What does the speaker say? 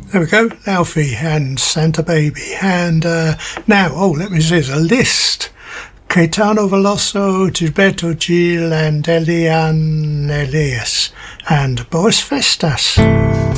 There we go, Alfie and Santa Baby. And now, let me see, there's a list. Caetano Veloso, Gilberto Gil and Elian Elias and Boris Festas.